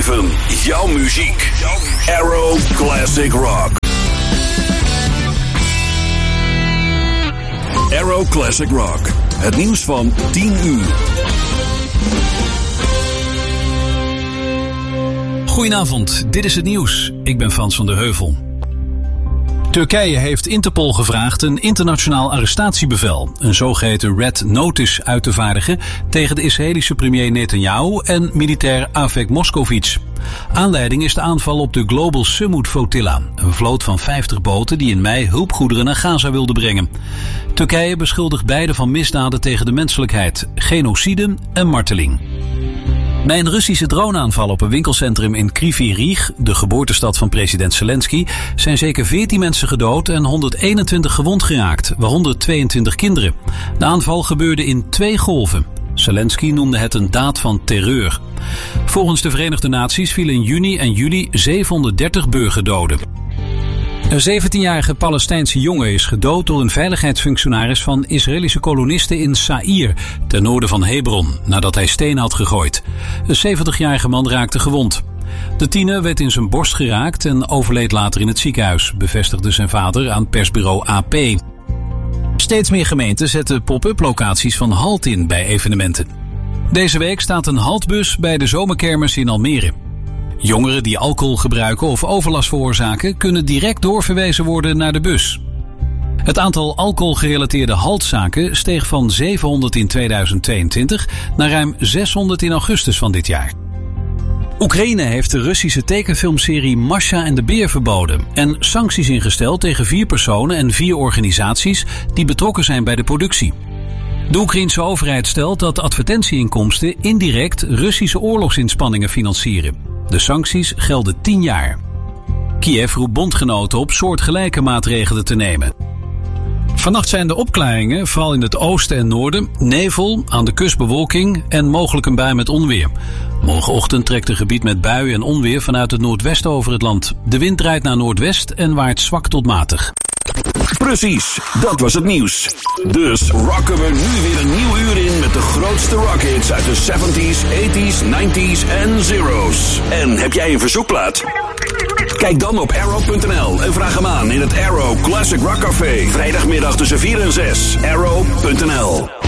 leven, jouw muziek. Arrow Classic Rock. Arrow Classic Rock. Het nieuws van 10 uur. Goedenavond, dit is het nieuws. Ik ben Frans van der Heuvel. Turkije heeft Interpol gevraagd een internationaal arrestatiebevel, een zogeheten Red Notice, uit te vaardigen tegen de Israëlische premier Netanyahu en militair Avek Moscovic. Aanleiding is de aanval op de Global Summut Flotilla, een vloot van 50 boten die in mei hulpgoederen naar Gaza wilde brengen. Turkije beschuldigt beide van misdaden tegen de menselijkheid, genocide en marteling. Bij een Russische droneaanval op een winkelcentrum in Kryvyi Rih, de geboortestad van president Zelensky, zijn zeker 14 mensen gedood en 121 gewond geraakt, waaronder 22 kinderen. De aanval gebeurde in 2 golven. Zelensky noemde het een daad van terreur. Volgens de Verenigde Naties vielen in juni en juli 730 burgerdoden. Een 17-jarige Palestijnse jongen is gedood door een veiligheidsfunctionaris van Israëlische kolonisten in Saïr, ten noorden van Hebron, nadat hij steen had gegooid. Een 70-jarige man raakte gewond. De tiener werd in zijn borst geraakt en overleed later in het ziekenhuis, bevestigde zijn vader aan persbureau AP. Steeds meer gemeenten zetten pop-up locaties van Halt in bij evenementen. Deze week staat een Haltbus bij de zomerkermis in Almere. Jongeren die alcohol gebruiken of overlast veroorzaken kunnen direct doorverwezen worden naar de bus. Het aantal alcoholgerelateerde haltzaken steeg van 700 in 2022 naar ruim 600 in augustus van dit jaar. Oekraïne heeft de Russische tekenfilmserie Masha en de Beer verboden en sancties ingesteld tegen 4 personen en 4 organisaties die betrokken zijn bij de productie. De Oekraïense overheid stelt dat advertentieinkomsten indirect Russische oorlogsinspanningen financieren. De sancties gelden 10 jaar. Kiev roept bondgenoten op soortgelijke maatregelen te nemen. Vannacht zijn de opklaringen, vooral in het oosten en noorden, nevel, aan de kust bewolking en mogelijk een bui met onweer. Morgenochtend trekt een gebied met buien en onweer vanuit het noordwesten over het land. De wind draait naar noordwest en waait zwak tot matig. Precies, dat was het nieuws. Dus rocken we nu weer een nieuw uur in met de grootste rockhits uit de 70s, 80s, 90s en zeros. En heb jij een verzoekplaat? Kijk dan op arrow.nl en vraag hem aan in het Arrow Classic Rock Café. Vrijdagmiddag tussen 4 en 6. Arrow.nl.